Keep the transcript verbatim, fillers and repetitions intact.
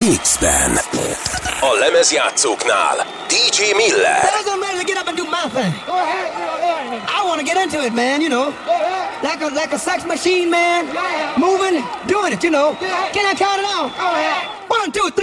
Mixben. A lemezjátszóknál dé dzsé Miller. Fellas, I'm ready to get up and do my thing. I want to get into it, man, you know. Like a, like a sex machine, man. Moving, doing it, you know. Can I count it out? One, two, three.